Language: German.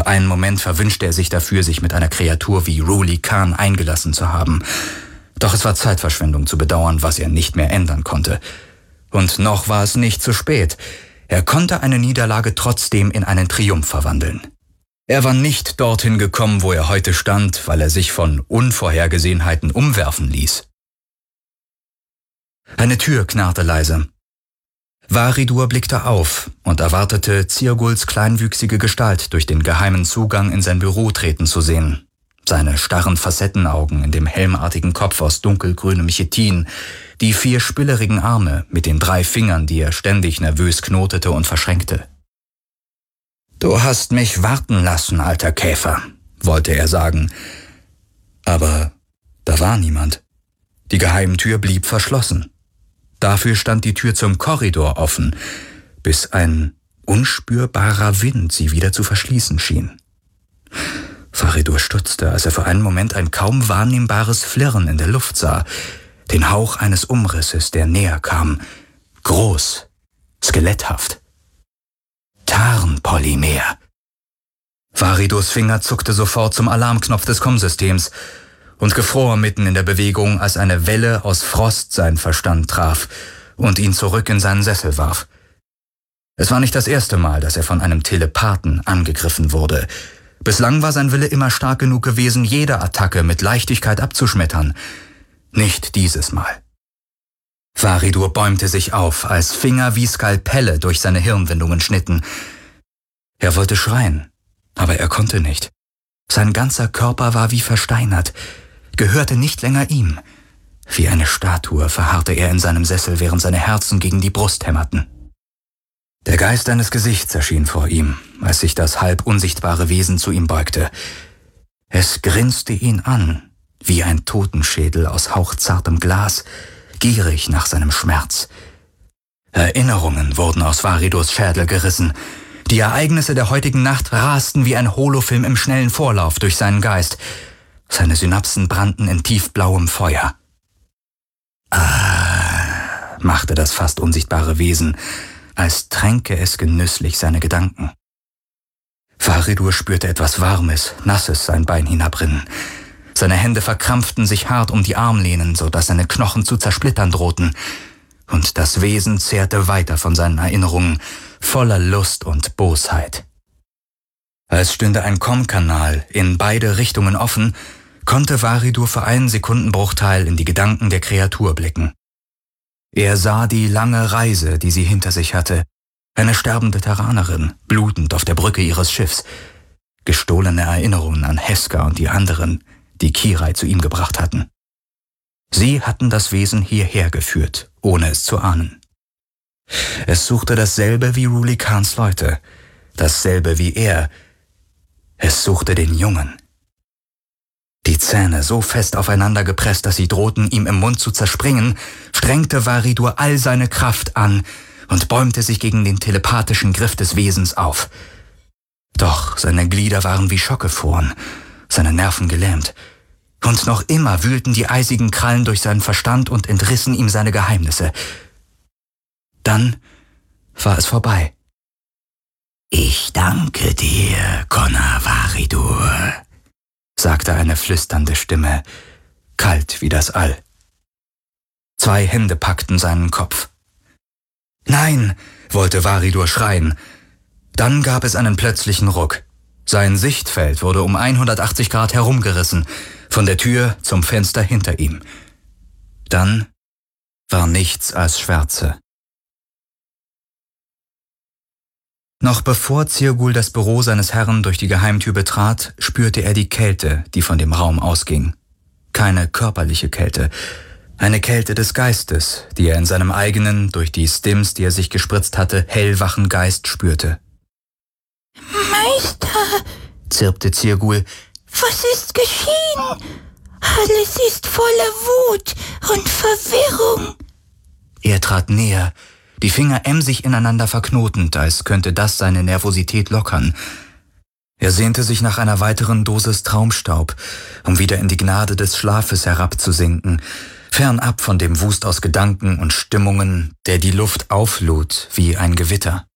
Für einen Moment verwünschte er sich dafür, sich mit einer Kreatur wie Ruli Khan eingelassen zu haben. Doch es war Zeitverschwendung zu bedauern, was er nicht mehr ändern konnte. Und noch war es nicht zu spät. Er konnte eine Niederlage trotzdem in einen Triumph verwandeln. Er war nicht dorthin gekommen, wo er heute stand, weil er sich von Unvorhergesehenheiten umwerfen ließ. Eine Tür knarrte leise. Varidur blickte auf und erwartete, Zirguls kleinwüchsige Gestalt durch den geheimen Zugang in sein Büro treten zu sehen. Seine starren Facettenaugen in dem helmartigen Kopf aus dunkelgrünem Chitin, die 4 spillerigen Arme mit den 3 Fingern, die er ständig nervös knotete und verschränkte. »Du hast mich warten lassen, alter Käfer«, wollte er sagen. Aber da war niemand. Die Geheimtür blieb verschlossen. Dafür stand die Tür zum Korridor offen, bis ein unspürbarer Wind sie wieder zu verschließen schien. Varidur stutzte, als er für einen Moment ein kaum wahrnehmbares Flirren in der Luft sah, den Hauch eines Umrisses, der näher kam, groß, skeletthaft. Tarnpolymer. Varidurs Finger zuckte sofort zum Alarmknopf des Kommsystems und gefror mitten in der Bewegung, als eine Welle aus Frost seinen Verstand traf und ihn zurück in seinen Sessel warf. Es war nicht das erste Mal, dass er von einem Telepathen angegriffen wurde. Bislang war sein Wille immer stark genug gewesen, jede Attacke mit Leichtigkeit abzuschmettern. Nicht dieses Mal. Varidur bäumte sich auf, als Finger wie Skalpelle durch seine Hirnwindungen schnitten. Er wollte schreien, aber er konnte nicht. Sein ganzer Körper war wie versteinert, gehörte nicht länger ihm. Wie eine Statue verharrte er in seinem Sessel, während seine Herzen gegen die Brust hämmerten. Der Geist eines Gesichts erschien vor ihm, als sich das halb unsichtbare Wesen zu ihm beugte. Es grinste ihn an, wie ein Totenschädel aus hauchzartem Glas, gierig nach seinem Schmerz. Erinnerungen wurden aus Varidurs Schädel gerissen. Die Ereignisse der heutigen Nacht rasten wie ein Holofilm im schnellen Vorlauf durch seinen Geist. Seine Synapsen brannten in tiefblauem Feuer. Machte das fast unsichtbare Wesen, als tränke es genüsslich seine Gedanken. Varidur spürte etwas Warmes, Nasses sein Bein hinabrinnen. Seine Hände verkrampften sich hart um die Armlehnen, sodass seine Knochen zu zersplittern drohten. Und das Wesen zehrte weiter von seinen Erinnerungen, voller Lust und Bosheit. Als stünde ein Kommkanal in beide Richtungen offen, konnte Varidur für einen Sekundenbruchteil in die Gedanken der Kreatur blicken. Er sah die lange Reise, die sie hinter sich hatte, eine sterbende Terranerin, blutend auf der Brücke ihres Schiffs, gestohlene Erinnerungen an Heska und die anderen, die Kirai zu ihm gebracht hatten. Sie hatten das Wesen hierher geführt, ohne es zu ahnen. Es suchte dasselbe wie Ruli Khans Leute, dasselbe wie er. Es suchte den Jungen. Die Zähne so fest aufeinander gepresst, dass sie drohten, ihm im Mund zu zerspringen, strengte Varidur all seine Kraft an und bäumte sich gegen den telepathischen Griff des Wesens auf. Doch seine Glieder waren wie schockgefroren, seine Nerven gelähmt. Und noch immer wühlten die eisigen Krallen durch seinen Verstand und entrissen ihm seine Geheimnisse. Dann war es vorbei. »Ich danke dir, Connor Varidur«, sagte eine flüsternde Stimme, kalt wie das All. 2 Hände packten seinen Kopf. »Nein«, wollte Varidur schreien. Dann gab es einen plötzlichen Ruck. Sein Sichtfeld wurde um 180 Grad herumgerissen, von der Tür zum Fenster hinter ihm. Dann war nichts als Schwärze. Noch bevor Zirgul das Büro seines Herrn durch die Geheimtür betrat, spürte er die Kälte, die von dem Raum ausging. Keine körperliche Kälte, eine Kälte des Geistes, die er in seinem eigenen, durch die Stims, die er sich gespritzt hatte, hellwachen Geist spürte. »Meister«, zirpte Zirgul, »was ist geschehen? Alles ist voller Wut und Verwirrung.« Er trat näher, die Finger emsig ineinander verknotend, als könnte das seine Nervosität lockern. Er sehnte sich nach einer weiteren Dosis Traumstaub, um wieder in die Gnade des Schlafes herabzusinken, fernab von dem Wust aus Gedanken und Stimmungen, der die Luft auflud wie ein Gewitter.